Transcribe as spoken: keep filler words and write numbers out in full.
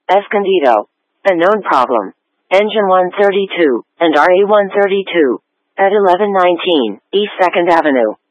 Escondido. A known problem. Engine one thirty-two and R E one thirty-two at eleven nineteen East second Avenue.